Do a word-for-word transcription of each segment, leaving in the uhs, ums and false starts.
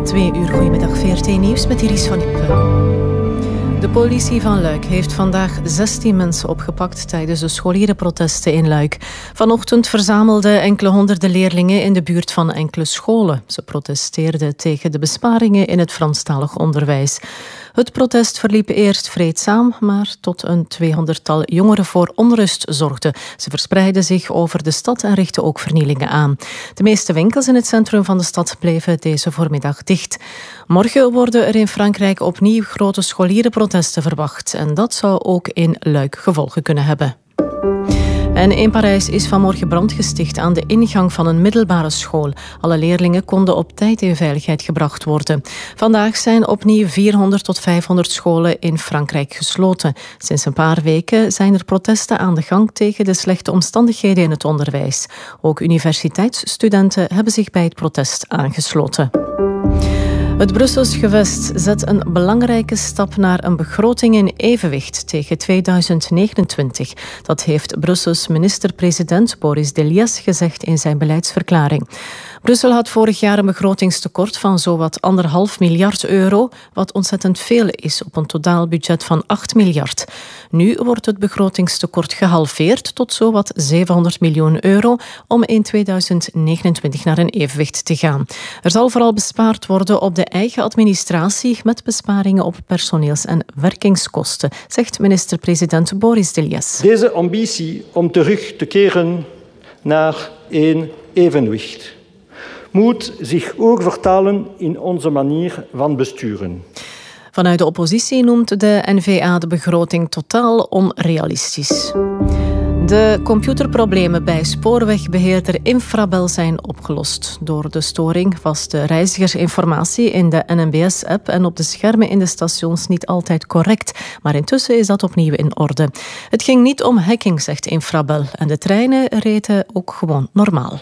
Twee uur goedemiddag, V R T Nieuws met Iris van Ippen. De politie van Luik heeft vandaag zestien mensen opgepakt tijdens de scholierenprotesten in Luik. Vanochtend verzamelden enkele honderden leerlingen in de buurt van enkele scholen. Ze protesteerden tegen de besparingen in het Franstalig onderwijs. Het protest verliep eerst vreedzaam, maar tot een tweehonderdtal jongeren voor onrust zorgden. Ze verspreidden zich over de stad en richtten ook vernielingen aan. De meeste winkels in het centrum van de stad bleven deze voormiddag dicht. Morgen worden er in Frankrijk opnieuw grote scholierenprotesten verwacht. En dat zou ook in Luik gevolgen kunnen hebben. En in Parijs is vanmorgen brand gesticht aan de ingang van een middelbare school. Alle leerlingen konden op tijd in veiligheid gebracht worden. Vandaag zijn opnieuw vierhonderd tot vijfhonderd scholen in Frankrijk gesloten. Sinds een paar weken zijn er protesten aan de gang tegen de slechte omstandigheden in het onderwijs. Ook universiteitsstudenten hebben zich bij het protest aangesloten. Het Brussels gewest zet een belangrijke stap naar een begroting in evenwicht tegen tweeduizend negenentwintig. Dat heeft Brussels minister-president Boris Delias gezegd in zijn beleidsverklaring. Brussel had vorig jaar een begrotingstekort van zowat anderhalf miljard euro, wat ontzettend veel is op een totaalbudget van acht miljard. Nu wordt het begrotingstekort gehalveerd tot zowat zevenhonderd miljoen euro om in tweeduizend negenentwintig naar een evenwicht te gaan. Er zal vooral bespaard worden op de eigen administratie met besparingen op personeels- en werkingskosten, zegt minister-president Boris Delias. Deze ambitie om terug te keren naar een evenwicht moet zich ook vertalen in onze manier van besturen. Vanuit de oppositie noemt de N V A de begroting totaal onrealistisch. De computerproblemen bij spoorwegbeheerder Infrabel zijn opgelost. Door de storing was de reizigersinformatie in de N M B S-app en op de schermen in de stations niet altijd correct. Maar intussen is dat opnieuw in orde. Het ging niet om hacking, zegt Infrabel. En de treinen reden ook gewoon normaal.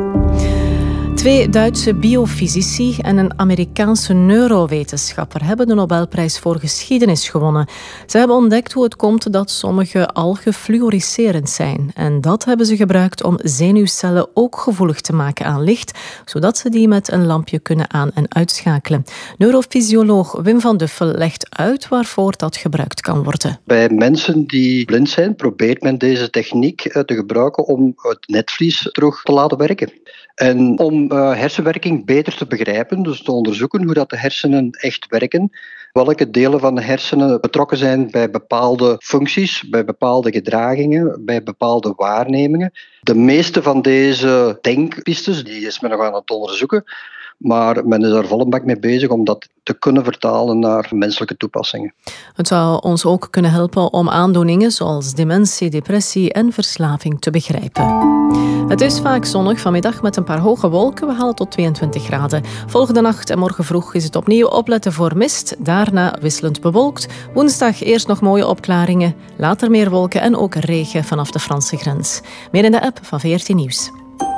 Twee Duitse biofysici en een Amerikaanse neurowetenschapper hebben de Nobelprijs voor geschiedenis gewonnen. Ze hebben ontdekt hoe het komt dat sommige algen fluoriserend zijn. En dat hebben ze gebruikt om zenuwcellen ook gevoelig te maken aan licht, zodat ze die met een lampje kunnen aan- en uitschakelen. Neurofysioloog Wim van Duffel legt uit waarvoor dat gebruikt kan worden. Bij mensen die blind zijn, probeert men deze techniek te gebruiken om het netvlies terug te laten werken. En om uh, hersenwerking beter te begrijpen, dus te onderzoeken hoe dat de hersenen echt werken, welke delen van de hersenen betrokken zijn bij bepaalde functies, bij bepaalde gedragingen, bij bepaalde waarnemingen. De meeste van deze denkpistes die is men nog aan het onderzoeken, maar men is er volle bak mee bezig om dat te kunnen vertalen naar menselijke toepassingen. Het zou ons ook kunnen helpen om aandoeningen zoals dementie, depressie en verslaving te begrijpen. Het is vaak zonnig vanmiddag met een paar hoge wolken. We halen tot tweeëntwintig graden. Volgende nacht en morgen vroeg is het opnieuw opletten voor mist. Daarna wisselend bewolkt. Woensdag eerst nog mooie opklaringen. Later meer wolken en ook regen vanaf de Franse grens. Meer in de app van V R T Nieuws.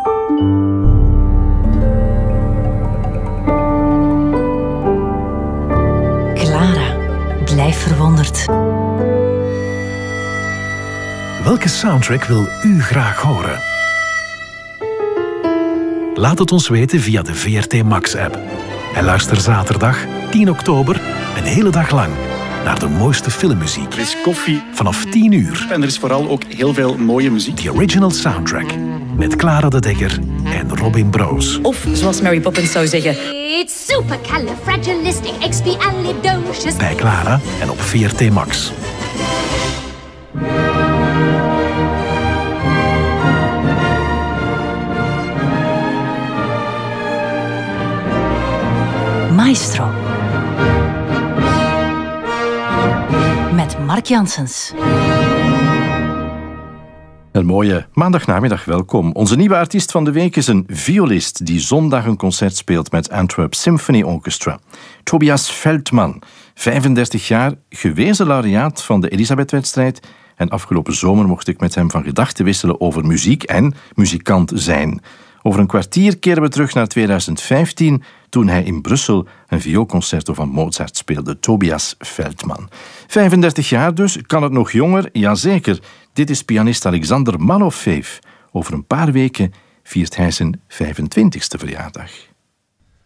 Clara, blijf verwonderd. Welke soundtrack wil u graag horen? Laat het ons weten via de V R T Max-app. En luister zaterdag, tien oktober, een hele dag lang naar de mooiste filmmuziek. Er is koffie. Vanaf tien uur. En er is vooral ook heel veel mooie muziek. The Original Soundtrack. Met Clara de Dekker en Robin Broos. Of, zoals Mary Poppins zou zeggen... It's supercalifragilisticexpialidocious. Bij Clara en op V R T Max. Maestro. Met Mark Janssens. Een mooie maandagnamiddag, welkom. Onze nieuwe artiest van de week is een violist die zondag een concert speelt met Antwerp Symphony Orchestra. Tobias Feldman, vijfendertig jaar, gewezen laureaat van de Elisabeth-wedstrijd. En afgelopen zomer mocht ik met hem van gedachten wisselen over muziek en muzikant zijn. Over een kwartier keren we terug naar tweeduizend vijftien, toen hij in Brussel een vioolconcerto van Mozart speelde. Tobias Feldman. vijfendertig jaar dus, kan het nog jonger? Jazeker. Dit is pianist Alexander Malofeev. Over een paar weken viert hij zijn vijfentwintigste verjaardag.